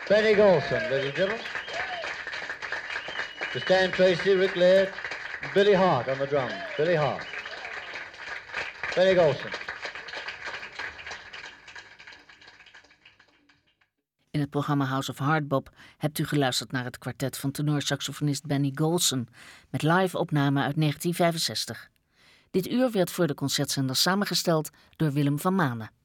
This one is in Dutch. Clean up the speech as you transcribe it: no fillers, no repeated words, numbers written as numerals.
Benny Golson, ladies and gentlemen. To Stan Tracy, Rick Laird, Billy Hart on the drums. Billy Hart. Benny Golson. In het programma House of Hardbop hebt u geluisterd naar het kwartet van tenorsaxofonist Benny Golson met live-opname uit 1965. Dit uur werd voor de concertzender samengesteld door Willem van Manen.